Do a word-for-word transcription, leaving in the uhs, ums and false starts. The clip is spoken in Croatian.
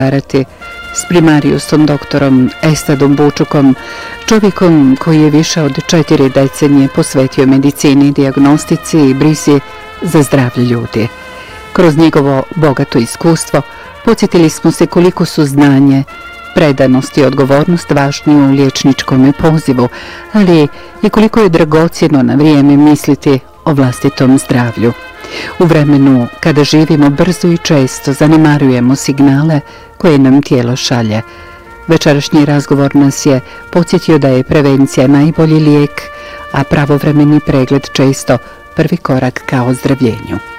s primarijusom doktorom Estadom Bučukom, čovjekom koji je više od četiri decenije posvetio medicini, dijagnostici i brizi za zdravlje ljudi. Kroz njegovo bogato iskustvo podsjetili smo se koliko su znanje, predanost i odgovornost važni u liječničkom pozivu, ali i koliko je dragocjeno na vrijeme misliti o vlastitom zdravlju. U vremenu kada živimo brzo i često zanemarujemo signale koje nam tijelo šalje. Večerašnji razgovor nas je podsjetio da je prevencija najbolji lijek, a pravovremeni pregled često prvi korak ka ozdravljenju.